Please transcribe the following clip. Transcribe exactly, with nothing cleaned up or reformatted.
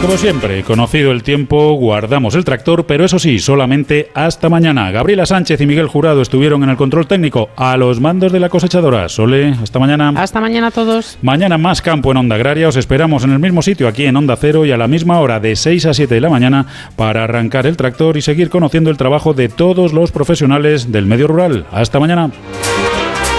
como siempre, conocido el tiempo, guardamos el tractor, pero eso sí, solamente hasta mañana. Gabriela Sánchez y Miguel Jurado estuvieron en el control técnico a los mandos de la cosechadora. Sole, hasta mañana. Hasta mañana a todos. Mañana más campo en Onda Agraria. Os esperamos en el mismo sitio, aquí en Onda Cero, y a la misma hora, de seis a siete de la mañana, para arrancar el tractor y seguir conociendo el trabajo de todos los profesionales del medio rural. Hasta mañana.